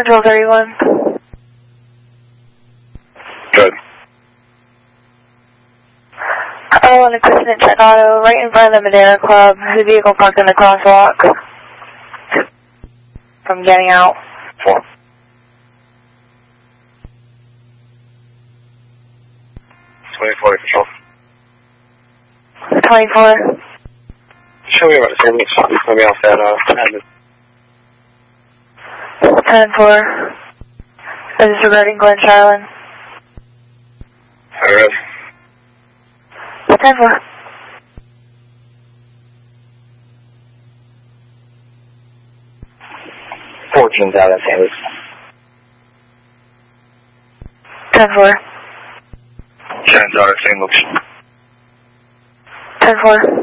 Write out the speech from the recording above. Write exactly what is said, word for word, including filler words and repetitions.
Control thirty-one. Good. Oh, an equipment check auto right in front of the Madera Club. The vehicle parked in the crosswalk. From getting out. Four. twenty-four to control. twenty-four. Show me about the same spot. Let me off that, uh, admin. ten four. This is regarding Glen Charlin. Alright. ten four. fourteen's out of Saint Luke's. ten four. ten's out of Saint Luke's. ten four.